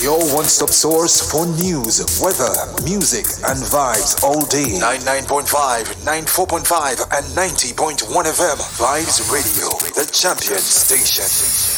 Your one-stop source for news, weather, music, and vibes all day. 99.5, 94.5, and 90.1 FM. Vibes Radio, the champion station.